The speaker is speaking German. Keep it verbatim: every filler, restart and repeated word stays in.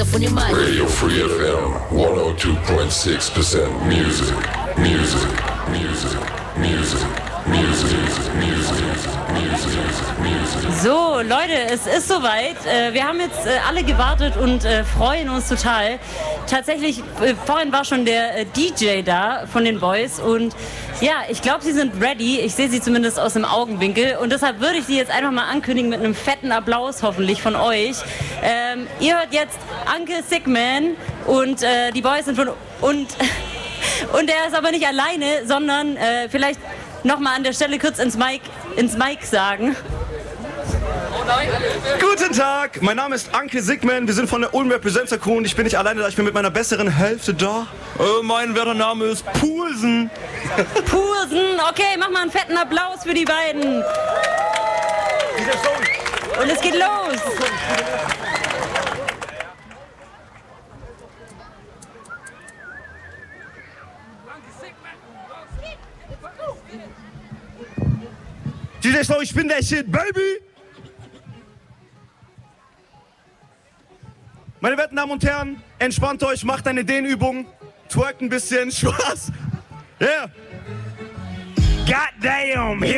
off on your mic. Radio Free F M, one oh two point six percent music, music, music, music, music, music, music, music. So, Leute, es ist soweit. Wir haben jetzt alle gewartet und freuen uns total. Tatsächlich, vorhin war schon der D J da von den Boys und ja, ich glaube, sie sind ready. Ich sehe sie zumindest aus dem Augenwinkel und deshalb würde ich sie jetzt einfach mal ankündigen mit einem fetten Applaus hoffentlich von euch. Ähm, ihr hört jetzt Uncle Sickman und äh, die Boys sind von... und und er ist aber nicht alleine, sondern äh, vielleicht nochmal an der Stelle kurz ins Mic, ins Mic sagen. Guten Tag, mein Name ist Uncle Sickman, wir sind von der Ulm Representer Crew und ich bin nicht alleine da, ich bin mit meiner besseren Hälfte da. Äh, mein werter Name ist Poulsen. Poulsen, okay, mach mal einen fetten Applaus für die beiden. Und es geht los. D J Slow, ich bin der Shit, Baby! Meine werten Damen und Herren, entspannt euch, macht eine Dehnübung, twerkt ein bisschen, Spaß. Yeah! Goddamn!